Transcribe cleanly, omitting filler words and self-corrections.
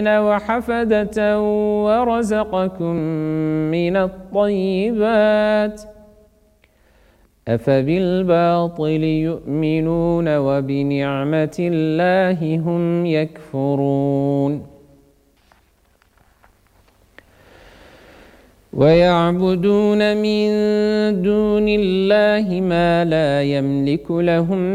وحفدة ورزقكم من الطيبات أفبالباطل يؤمنون وبنعمة الله هم يكفرون ويعبدون من دون الله ما لا يملك لهم